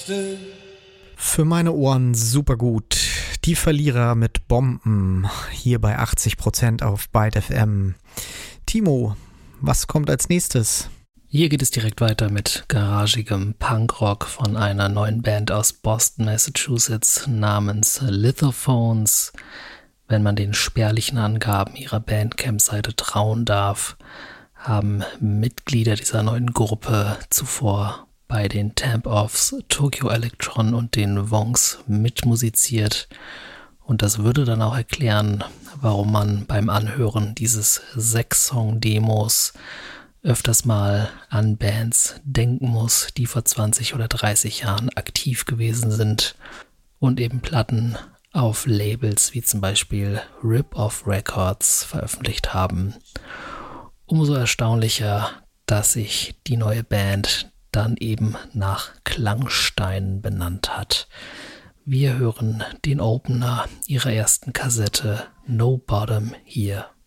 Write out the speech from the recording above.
Für meine Ohren super gut. Die Verlierer mit Bomben. Hier bei 80% auf Byte FM. Timo, was kommt als nächstes? Hier geht es direkt weiter mit garagigem Punkrock von einer neuen Band aus Boston, Massachusetts namens Lithophones. Wenn man den spärlichen Angaben ihrer Bandcamp-Seite trauen darf, haben Mitglieder dieser neuen Gruppe zuvor bei den Tamp-Offs, Tokyo Electron und den Wongs mitmusiziert. Und das würde dann auch erklären, warum man beim Anhören dieses 6-Song-Demos öfters mal an Bands denken muss, die vor 20 oder 30 Jahren aktiv gewesen sind und eben Platten auf Labels wie zum Beispiel Rip-Off Records veröffentlicht haben. Umso erstaunlicher, dass sich die neue Band dann eben nach Klangstein benannt hat. Wir hören den Opener ihrer ersten Kassette No Bottom hier.